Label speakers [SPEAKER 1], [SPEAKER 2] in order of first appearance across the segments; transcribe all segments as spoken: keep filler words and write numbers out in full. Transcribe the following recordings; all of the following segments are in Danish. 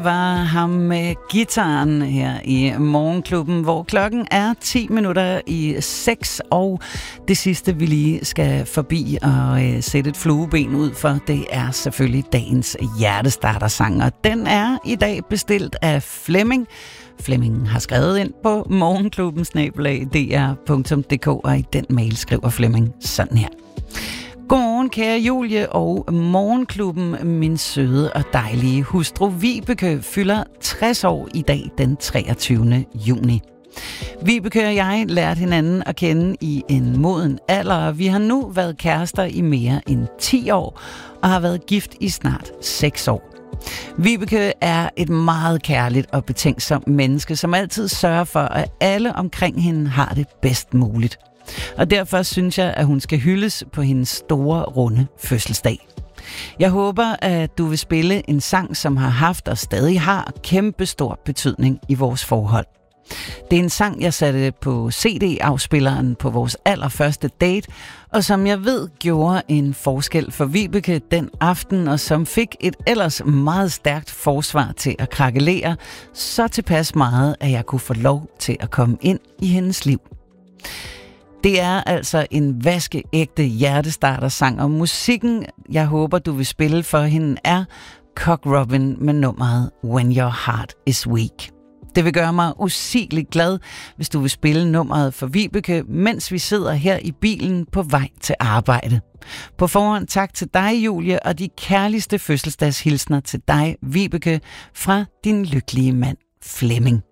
[SPEAKER 1] Var ham med gitaren her i Morgenklubben, hvor klokken er ti minutter i seks, og det sidste, vi lige skal forbi og øh, sætte et flueben ud for, det er selvfølgelig dagens hjertestartersang, og den er i dag bestilt af Flemming. Flemming har skrevet ind på morgenklubben snabel-a d r punktum d k, og i den mail skriver Flemming sådan her. Godmorgen, kære Julie og Morgenklubben. Min søde og dejlige hustru Vibeke fylder tres år i dag den treogtyvende juni. Vibeke og jeg lærte hinanden at kende i en moden alder, og vi har nu været kærester i mere end ti år og har været gift i snart seks år. Vibeke er et meget kærligt og betænksomt menneske, som altid sørger for, at alle omkring hende har det bedst muligt. Og derfor synes jeg, at hun skal hyldes på hendes store, runde fødselsdag. Jeg håber, at du vil spille en sang, som har haft og stadig har kæmpe stor betydning i vores forhold. Det er en sang, jeg satte på C D-afspilleren på vores allerførste date, og som jeg ved gjorde en forskel for Vibeke den aften, og som fik et ellers meget stærkt forsvar til at krakelere, så tilpas meget, at jeg kunne få lov til at komme ind i hendes liv. Det er altså en vaskeægte hjertestartersang, og musikken, jeg håber, du vil spille for hende, er Cock Robin med nummeret When Your Heart Is Weak. Det vil gøre mig usigeligt glad, hvis du vil spille nummeret for Vibeke, mens vi sidder her i bilen på vej til arbejde. På forhånd tak til dig, Julie, og de kærligste fødselsdagshilsner til dig, Vibeke, fra din lykkelige mand, Flemming.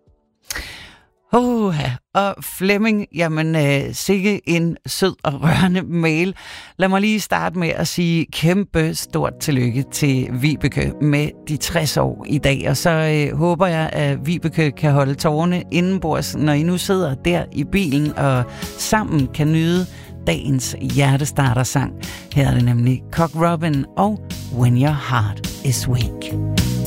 [SPEAKER 1] Oh, og Flemming, jamen øh, sikke en sød og rørende mail. Lad mig lige starte med at sige kæmpe stort tillykke til Vibeke med de tres år i dag. Og så øh, håber jeg, at Vibeke kan holde tårerne indenbords, når I nu sidder der i bilen og sammen kan nyde dagens hjertestartersang. Her er det nemlig Cock Robin og When Your Heart Is Weak.